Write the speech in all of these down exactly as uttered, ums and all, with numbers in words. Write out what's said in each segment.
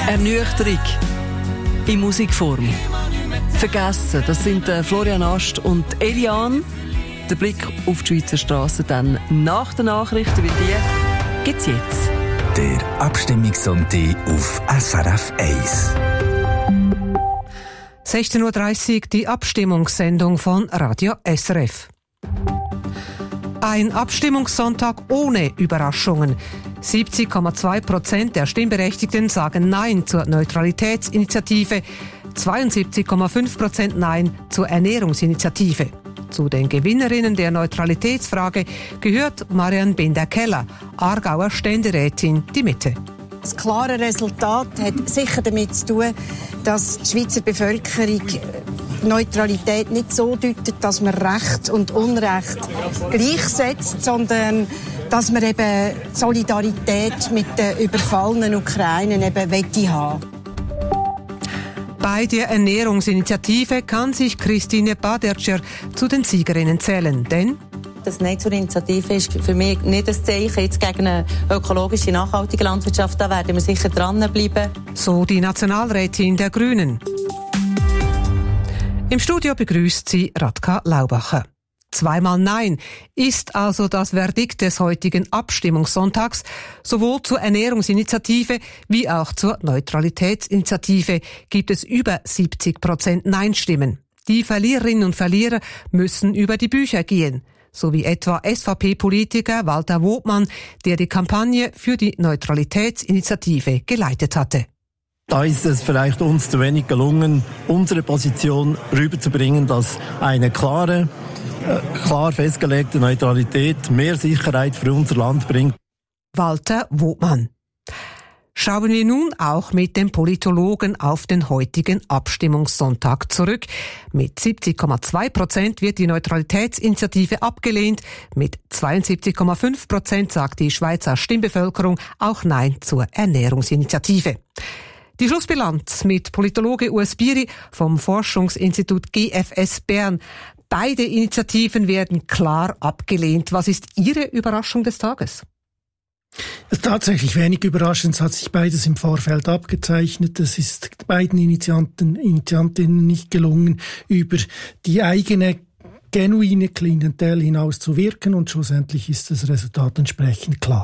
Ernüchterung in Musikform. Vergessen, das sind Florian Ast und Eliane. Der Blick auf die Schweizer Strassen dann nach den Nachrichten, wie die gibt's jetzt. Der Abstimmungssonntag auf S R F eins. sechzehn Uhr dreißig, die Abstimmungssendung von Radio S R F. Ein Abstimmungssonntag ohne Überraschungen. siebzig Komma zwei Prozent der Stimmberechtigten sagen Nein zur Neutralitätsinitiative, zweiundsiebzig Komma fünf Prozent Nein zur Ernährungsinitiative. Zu den Gewinnerinnen der Neutralitätsfrage gehört Marianne Binder-Keller, Aargauer Ständerätin Die Mitte. Das klare Resultat hat sicher damit zu tun, dass die Schweizer Bevölkerung Neutralität nicht so deutet, dass man Recht und Unrecht gleichsetzt, sondern dass man eben Solidarität mit den überfallenen Ukrainern eben wette haben. Bei der Ernährungsinitiative kann sich Christine Badertscher zu den Siegerinnen zählen, denn das Nein zur Initiative ist für mich nicht ein Zeichen jetzt gegen eine ökologische, nachhaltige Landwirtschaft. Da werden wir sicher dranbleiben. So die Nationalrätin der Grünen. Im Studio begrüßt sie Radka Laubacher. Zweimal Nein ist also das Verdikt des heutigen Abstimmungssonntags. Sowohl zur Ernährungsinitiative wie auch zur Neutralitätsinitiative gibt es über siebzig Prozent Nein-Stimmen. Die Verliererinnen und Verlierer müssen über die Bücher gehen. So wie etwa S V P-Politiker Walter Wobmann, der die Kampagne für die Neutralitätsinitiative geleitet hatte. Da ist es vielleicht uns zu wenig gelungen, unsere Position rüberzubringen, dass eine klare, äh, klar festgelegte Neutralität mehr Sicherheit für unser Land bringt. Walter Wobmann. Schauen wir nun auch mit dem Politologen auf den heutigen Abstimmungssonntag zurück. Mit siebzig Komma zwei Prozent wird die Neutralitätsinitiative abgelehnt. Mit zweiundsiebzig Komma fünf Prozent sagt die Schweizer Stimmbevölkerung auch Nein zur Ernährungsinitiative. Die Schlussbilanz mit Politologe Urs Bieri vom Forschungsinstitut G F S Bern. Beide Initiativen werden klar abgelehnt. Was ist Ihre Überraschung des Tages? Es ist tatsächlich wenig überraschend, es hat sich beides im Vorfeld abgezeichnet. Es ist beiden Initianten, Initiantinnen nicht gelungen, über die eigene genuine Klientel hinaus zu wirken, und schlussendlich ist das Resultat entsprechend klar.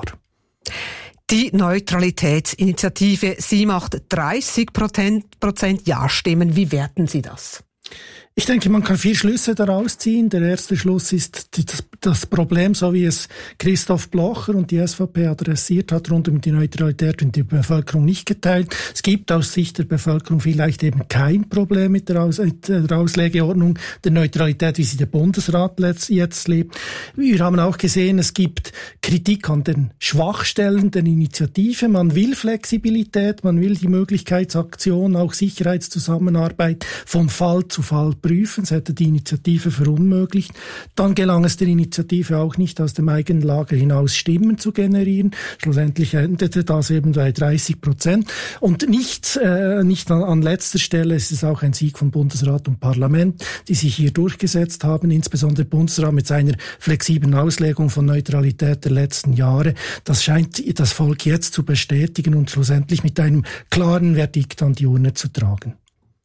Die Neutralitätsinitiative, sie macht dreißig Prozent Ja-Stimmen. Wie werten Sie das? Ich denke, man kann vier Schlüsse daraus ziehen. Der erste Schluss ist das, das Problem, so wie es Christoph Blocher und die S V P adressiert hat, rund um die Neutralität und die Bevölkerung nicht geteilt. Es gibt aus Sicht der Bevölkerung vielleicht eben kein Problem mit der, Aus, der Auslegeordnung der Neutralität, wie sie der Bundesrat jetzt lebt. Wir haben auch gesehen, es gibt Kritik an den Schwachstellen der Initiative. Man will Flexibilität, man will die Möglichkeitsaktion, auch Sicherheitszusammenarbeit von Fall zu Fall prüfen. Es hätte die Initiative verunmöglicht. Dann gelang es der Initiative auch nicht, aus dem eigenen Lager hinaus Stimmen zu generieren. Schlussendlich endete das eben bei dreißig Prozent. Und nicht, äh, nicht an, an letzter Stelle ist es auch ein Sieg von Bundesrat und Parlament, die sich hier durchgesetzt haben, insbesondere der Bundesrat mit seiner flexiblen Auslegung von Neutralität der letzten Jahre. Das scheint das Volk jetzt zu bestätigen und schlussendlich mit einem klaren Verdikt an die Urne zu tragen.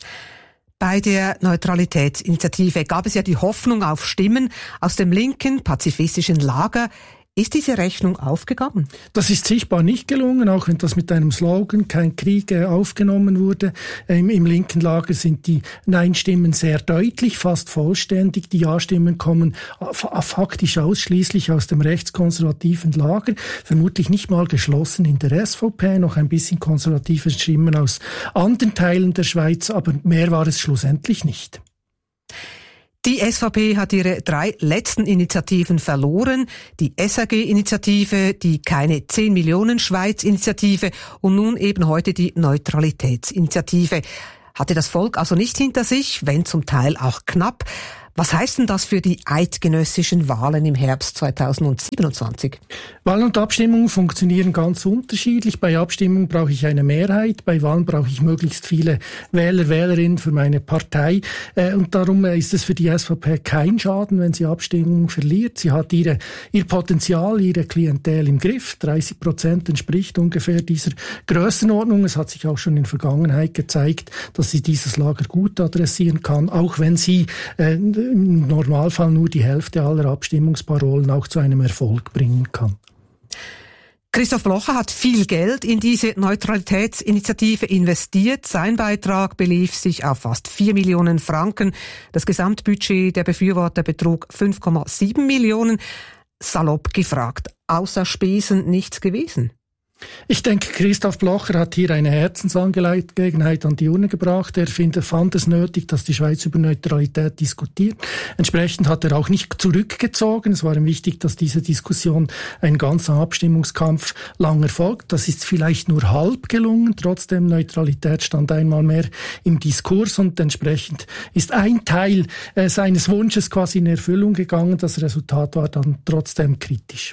Bei der Neutralitätsinitiative gab es ja die Hoffnung auf Stimmen aus dem linken, pazifistischen Lager. Ist diese Rechnung aufgegangen? Das ist sichtbar nicht gelungen, auch wenn das mit einem Slogan «Kein Krieg» aufgenommen wurde. Im, im linken Lager sind die Nein-Stimmen sehr deutlich, fast vollständig. Die Ja-Stimmen kommen faktisch ausschließlich aus dem rechtskonservativen Lager, vermutlich nicht mal geschlossen in der S V P, noch ein bisschen konservative Stimmen aus anderen Teilen der Schweiz, aber mehr war es schlussendlich nicht. Die S V P hat ihre drei letzten Initiativen verloren. Die S A G-Initiative, die Keine zehn Millionen Schweiz-Initiative und nun eben heute die Neutralitätsinitiative. Hatte das Volk also nicht hinter sich, wenn zum Teil auch knapp. Was heißt denn das für die eidgenössischen Wahlen im Herbst zweitausendsiebenundzwanzig? Wahlen und Abstimmungen funktionieren ganz unterschiedlich. Bei Abstimmungen brauche ich eine Mehrheit, bei Wahlen brauche ich möglichst viele Wähler, Wählerinnen für meine Partei. Und darum ist es für die S V P kein Schaden, wenn sie Abstimmungen verliert. Sie hat ihre, ihr Potenzial, ihre Klientel im Griff. dreißig Prozent entspricht ungefähr dieser Größenordnung. Es hat sich auch schon in der Vergangenheit gezeigt, dass sie dieses Lager gut adressieren kann, auch wenn sie äh, im Normalfall nur die Hälfte aller Abstimmungsparolen auch zu einem Erfolg bringen kann. Christoph Blocher hat viel Geld in diese Neutralitätsinitiative investiert. Sein Beitrag belief sich auf fast vier Millionen Franken. Das Gesamtbudget der Befürworter betrug fünf Komma sieben Millionen. Salopp gefragt, außer Spesen nichts gewesen? Ich denke, Christoph Blocher hat hier eine Herzensangelegenheit an die Urne gebracht. Er finde, fand es nötig, dass die Schweiz über Neutralität diskutiert. Entsprechend hat er auch nicht zurückgezogen. Es war ihm wichtig, dass diese Diskussion einen ganzen Abstimmungskampf lang erfolgt. Das ist vielleicht nur halb gelungen. Trotzdem, Neutralität stand einmal mehr im Diskurs und entsprechend ist ein Teil äh, seines Wunsches quasi in Erfüllung gegangen. Das Resultat war dann trotzdem kritisch.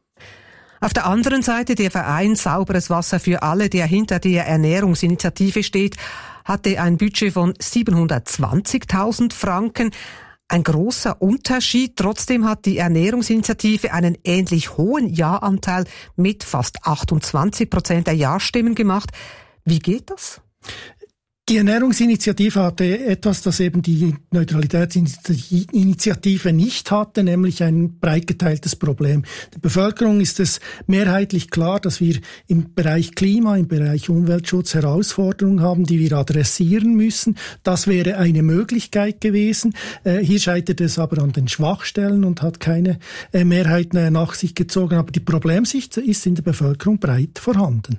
Auf der anderen Seite der Verein Sauberes Wasser für alle, der hinter der Ernährungsinitiative steht, hatte ein Budget von siebenhundertzwanzigtausend Franken. Ein großer Unterschied. Trotzdem hat die Ernährungsinitiative einen ähnlich hohen Ja-Anteil mit fast achtundzwanzig Prozent der Ja-Stimmen gemacht. Wie geht das? Die Ernährungsinitiative hatte etwas, das eben die Neutralitätsinitiative nicht hatte, nämlich ein breit geteiltes Problem. Der Bevölkerung ist es mehrheitlich klar, dass wir im Bereich Klima, im Bereich Umweltschutz Herausforderungen haben, die wir adressieren müssen. Das wäre eine Möglichkeit gewesen. Hier scheitert es aber an den Schwachstellen und hat keine Mehrheit nach sich gezogen. Aber die Problemsicht ist in der Bevölkerung breit vorhanden.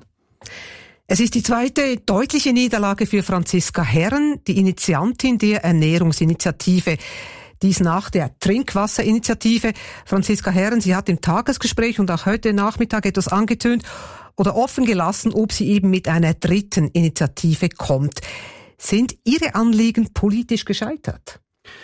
Es ist die zweite deutliche Niederlage für Franziska Herren, die Initiantin der Ernährungsinitiative. Dies nach der Trinkwasserinitiative. Franziska Herren, sie hat im Tagesgespräch und auch heute Nachmittag etwas angetönt oder offen gelassen, ob sie eben mit einer dritten Initiative kommt. Sind Ihre Anliegen politisch gescheitert?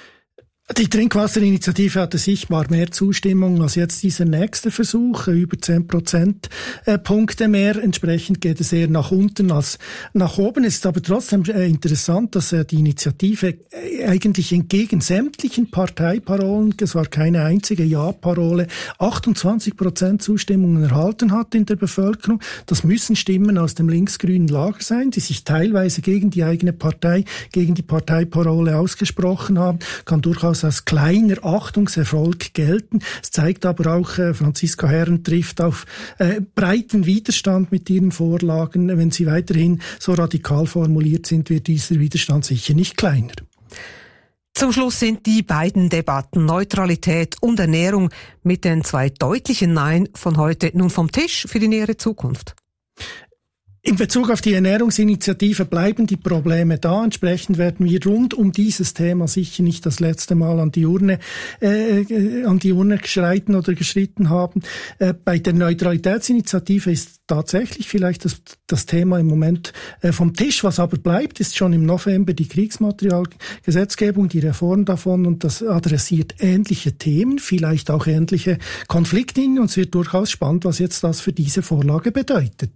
Die Trinkwasserinitiative hatte sichtbar mehr Zustimmung als jetzt dieser nächste Versuch, über zehn Prozentpunkte mehr. Entsprechend geht es eher nach unten als nach oben. Es ist aber trotzdem interessant, dass die Initiative eigentlich entgegen sämtlichen Parteiparolen, es war keine einzige Ja-Parole, achtundzwanzig Prozent Zustimmung erhalten hat in der Bevölkerung. Das müssen Stimmen aus dem linksgrünen Lager sein, die sich teilweise gegen die eigene Partei, gegen die Parteiparole ausgesprochen haben. Kann durchaus als kleiner Achtungserfolg gelten. Es zeigt aber auch, äh, Franziska Herren trifft auf äh, breiten Widerstand mit ihren Vorlagen. Wenn sie weiterhin so radikal formuliert sind, wird dieser Widerstand sicher nicht kleiner. Zum Schluss sind die beiden Debatten Neutralität und Ernährung mit den zwei deutlichen Nein von heute nun vom Tisch für die nähere Zukunft. In Bezug auf die Ernährungsinitiative bleiben die Probleme da. Entsprechend werden wir rund um dieses Thema sicher nicht das letzte Mal an die Urne, äh, an die Urne geschreiten oder geschritten haben. Äh, bei der Neutralitätsinitiative ist tatsächlich vielleicht das, das Thema im Moment äh, vom Tisch. Was aber bleibt, ist schon im November die Kriegsmaterialgesetzgebung, die Reform davon, und das adressiert ähnliche Themen, vielleicht auch ähnliche Konfliktlinien, und es wird durchaus spannend, was jetzt das für diese Vorlage bedeutet.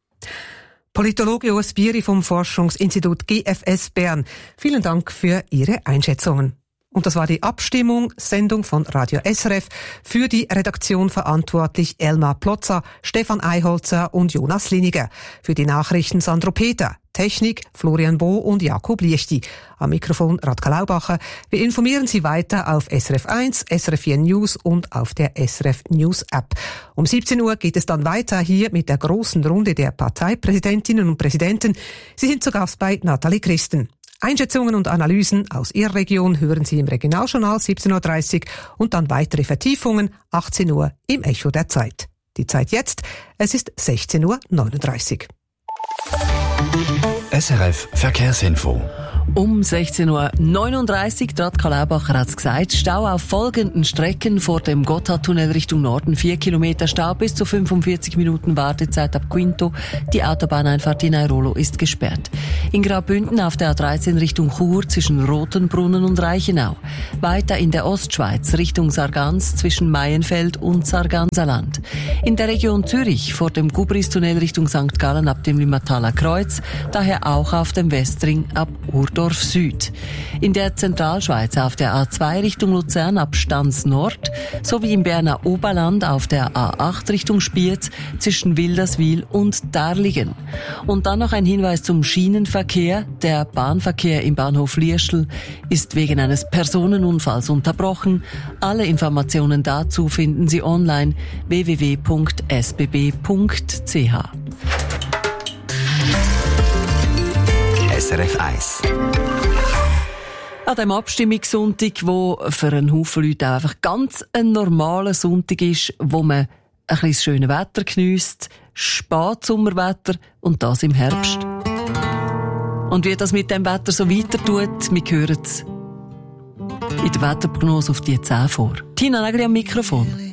Politologe Urs Bieri vom Forschungsinstitut G F S Bern. Vielen Dank für Ihre Einschätzungen. Und das war die Abstimmungssendung von Radio S R F. Für die Redaktion verantwortlich Elmar Plotzer, Stefan Eiholzer und Jonas Liniger. Für die Nachrichten Sandro Peter. Technik Florian Bo und Jakob Liechti. Am Mikrofon Radka Laubacher. Wir informieren Sie weiter auf S R F eins, S R F vier News und auf der S R F News App. Um siebzehn Uhr geht es dann weiter hier mit der großen Runde der Parteipräsidentinnen und Präsidenten. Sie sind zu Gast bei Nathalie Christen. Einschätzungen und Analysen aus Ihrer Region hören Sie im Regionaljournal siebzehn Uhr dreißig und dann weitere Vertiefungen achtzehn Uhr im Echo der Zeit. Die Zeit jetzt, es ist sechzehn Uhr neununddreißig. S R F Verkehrsinfo. Um sechzehn Uhr neununddreißig, Radka Laubacher hat es gesagt, Stau auf folgenden Strecken vor dem Gotthardtunnel Richtung Norden, vier Kilometer Stau, bis zu fünfundvierzig Minuten Wartezeit ab Quinto. Die Autobahneinfahrt in Airolo ist gesperrt. In Graubünden auf der A dreizehn Richtung Chur zwischen Rotenbrunnen und Reichenau. Weiter in der Ostschweiz Richtung Sargans zwischen Maienfeld und Sarganserland. In der Region Zürich vor dem Gubristunnel Richtung Sankt Gallen ab dem Limataler Kreuz, daher auch auf dem Westring ab Urdorf Süd. In der Zentralschweiz auf der A zwei Richtung Luzern ab Stans Nord sowie im Berner Oberland auf der A acht Richtung Spiez zwischen Wilderswil und Darlingen. Und dann noch ein Hinweis zum Schienenverkehr. Der Bahnverkehr im Bahnhof Liestl ist wegen eines Personenunfalls unterbrochen. Alle Informationen dazu finden Sie online w w w punkt s b b punkt c h. S R F eins. An dem Abstimmungssonntag, wo für einen Haufen Leute auch einfach ganz ein normaler Sonntag ist, wo man ein bisschen das schöne Wetter geniesst, Spätsommerwetter und das im Herbst. Und wie das mit dem Wetter so weiter tut, wir hören es in der Wetterprognose auf die zehn vor. Tina Nägeli am Mikrofon.